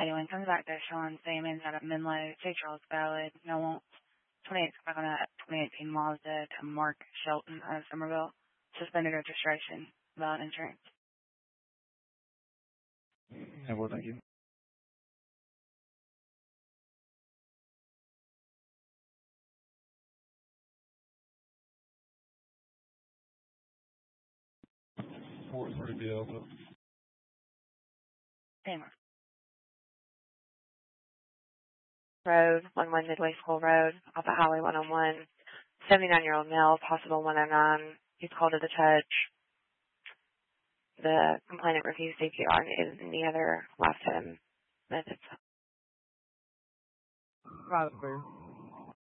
Anyone comes back there showing Siemens out of Menlo, 2 Charles Ballard, no wants 28 back on a 2018 Mazda to Mark Shelton out of Somerville, suspended registration, valid insurance. Yeah, well, thank you. Fort Ruby Alpha. Taylor. Road, 11 Midway School Road, off of Highway 101. 79-year-old male, possible 109. He's called to the touch. The complainant refused CPR and any other life-saving methods. Right,